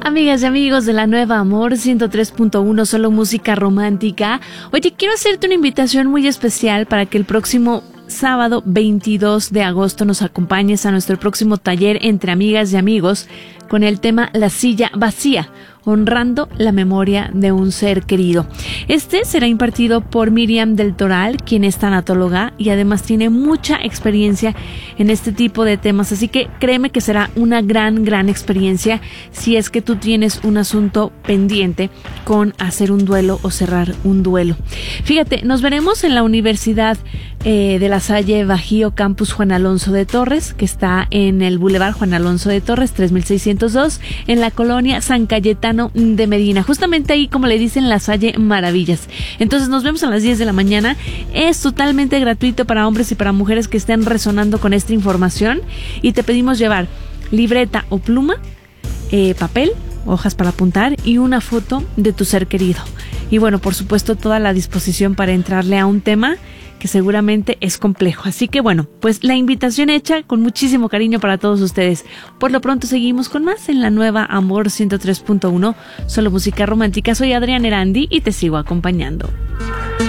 Amigas y amigos de la Nueva Amor 103.1, solo música romántica. Oye, quiero hacerte una invitación muy especial para que el próximo sábado 22 de agosto nos acompañes a nuestro próximo taller entre amigas y amigos con el tema La silla vacía, honrando la memoria de un ser querido. Este será impartido por Miriam del Toral, quien es tanatóloga y además tiene mucha experiencia en este tipo de temas, así que créeme que será una gran experiencia si es que tú tienes un asunto pendiente con hacer un duelo o cerrar un duelo. Fíjate, nos veremos en la Universidad de La Salle Bajío Campus Juan Alonso de Torres, que está en el Boulevard Juan Alonso de Torres 3602, en la colonia San Cayetano de Medina, justamente ahí, como le dicen, La Salle Maravillas. Entonces nos vemos a las 10 de la mañana. Es totalmente gratuito para hombres y para mujeres que estén resonando con esta información, y te pedimos llevar libreta o pluma, papel, hojas para apuntar y una foto de tu ser querido. Y bueno, por supuesto, toda la disposición para entrarle a un tema que seguramente es complejo. Así que bueno, pues la invitación hecha con muchísimo cariño para todos ustedes. Por lo pronto seguimos con más en la Nueva Amor 103.1, solo música romántica. Soy Adriana Erandi y te sigo acompañando.